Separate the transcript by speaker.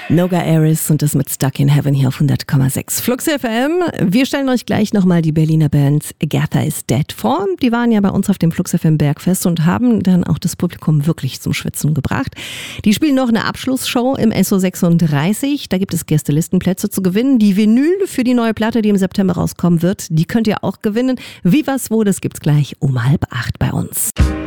Speaker 1: Noga Aris und das mit Stuck in Heaven hier auf 100,6 Flux FM. Wir stellen euch gleich nochmal die Berliner Band Agatha is Dead vor. Die waren ja bei uns auf dem Flux FM Bergfest und haben dann auch das Publikum wirklich zum Schwitzen gebracht. Die spielen noch eine Abschlussshow im SO36. Da gibt es Gästelistenplätze zu gewinnen. Die Vinyl für die neue Platte, die im September rauskommen wird, die könnt ihr auch gewinnen. Wie, was, wo, das gibt's gleich um 7:30 bei uns.